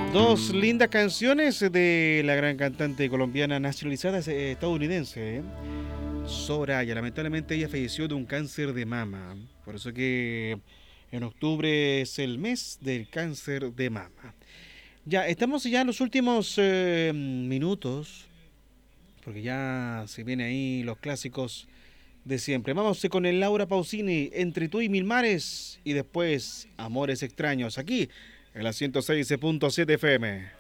Dos lindas canciones de la gran cantante colombiana nacionalizada estadounidense, Soraya. Lamentablemente ella falleció de un cáncer de mama. Por eso que en octubre es el mes del cáncer de mama. Ya, estamos ya en los últimos minutos, porque ya se vienen ahí los clásicos de siempre. Vamos con el Laura Pausini, Entre tú y mil mares, y después Amores extraños, aquí en la 106.7 FM.